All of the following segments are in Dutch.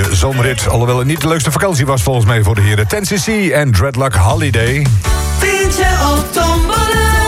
zomerrit. Alhoewel het niet de leukste vakantie was volgens mij voor de heren. 10cc en Dreadlock Holiday. Vind je op Tombola?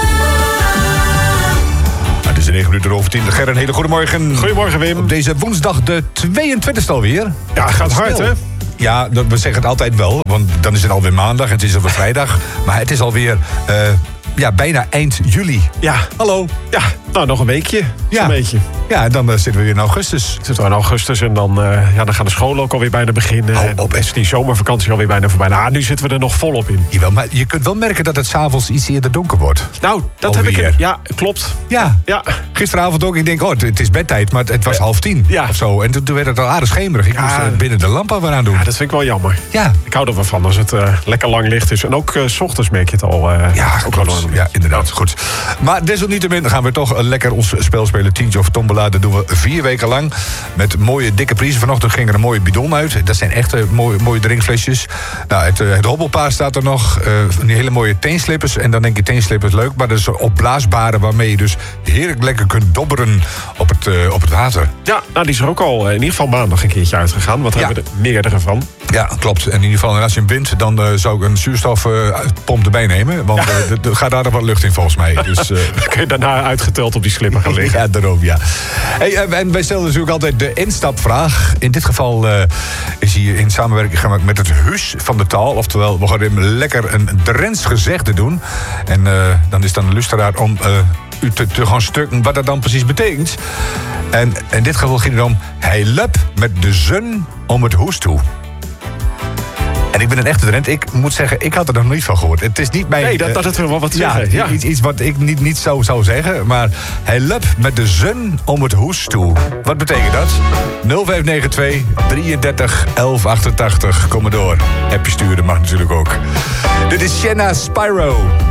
Het is 9 minuten over 10. Ger, een hele goede morgen. Goedemorgen, Wim. Op deze woensdag de 22e alweer. Ja, gaat hard, hè? Ja, we zeggen het altijd wel, want dan is het alweer maandag en het is alweer vrijdag. Maar het is alweer bijna eind juli. Ja. Hallo. Ja, nou, nog een weekje. Ja. Een beetje. Ja, en dan zitten we weer in augustus. Zitten we in augustus en dan gaan de scholen ook alweer bijna beginnen. Hou En op, is die zomervakantie alweer bijna voorbij. Nou, nu zitten we er nog volop in. Jawel, maar je kunt wel merken dat het 's avonds iets eerder donker wordt. Nou, dat Alweer. heb ik... Ja, klopt. Ja. Ja. Gisteravond ook. Ik denk, het is bedtijd, maar het was 9:30 Ja. of zo. En toen werd het al aardig schemerig. Ik moest binnen de lamp weer aan doen. Ja, dat vind ik wel jammer. Ja. Ik hou er wel van als het lekker lang licht is. En ook 's ochtends merk je het al. Ja, ook wel klopt. Ja, inderdaad. Goed. Maar desalniettemin gaan we toch lekker ons spel spelen. Tientje of tombola. Dat doen we 4 weken lang. Met mooie dikke prijzen. Vanochtend ging er een mooie bidon uit. Dat zijn echt mooie drinkflesjes. Nou, het hobbelpaard staat er nog. Die hele mooie teenslippers. En dan denk je teenslippers leuk. Maar dat is opblaasbare waarmee je dus heerlijk lekker kunt dobberen op het water. Ja, nou, die is er ook al in ieder geval maandag een keertje uitgegaan. Want we hebben er meerdere van. Ja, klopt. En in ieder geval, als je hem wint, dan zou ik een zuurstofpomp erbij nemen. Want er gaat daar nog wat lucht in volgens mij. Dus, Dan kun je daarna uitgeteld op die slipper gaan liggen. ja, daarom, ja. Hey, en wij stellen natuurlijk altijd de instapvraag. In dit geval is hier in samenwerking gemaakt met het Huis van de Taal. Oftewel, we gaan hem lekker een Drents gezegde doen. En dan is dan de luisteraar om u te gaan stukken wat dat dan precies betekent. En in dit geval ging het om... Hij loopt met de zon om het hoes toe. En ik ben een echte Drent. Ik moet zeggen, ik had er nog niet van gehoord. Het is niet mijn... Nee, dat wil wel wat zeggen. Ja. Iets wat ik niet zo zou zeggen. Maar hij loopt met de zon om het hoes toe. Wat betekent dat? 0592 33 1188. Kom maar door. Appje sturen mag natuurlijk ook. Dit is Shanna Spyro.